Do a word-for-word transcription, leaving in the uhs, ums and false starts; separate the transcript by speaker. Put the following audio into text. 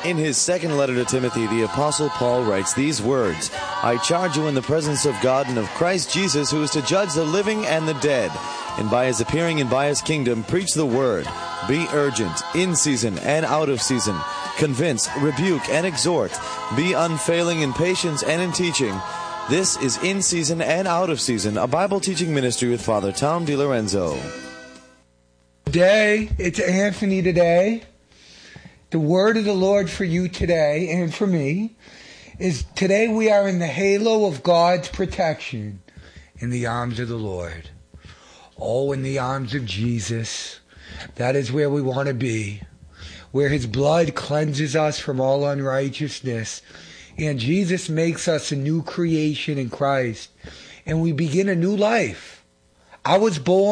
Speaker 1: In his second letter to Timothy, the Apostle Paul writes these words, I charge you in the presence of God and of Christ Jesus, who is to judge the living and the dead, and by his appearing and by his kingdom, preach the word. Be urgent, in season and out of season. Convince, rebuke, and exhort. Be unfailing in patience and in teaching. This is In Season and Out of Season, a Bible teaching ministry with Father Tom DiLorenzo.
Speaker 2: Today, it's Anthony today. The word of the Lord for you today and for me is today we are in the halo of God's protection in the arms of the Lord. Oh, in the arms of Jesus. That is where we want to be, where his blood cleanses us from all unrighteousness. And Jesus makes us a new creation in Christ. And we begin a new life. I was born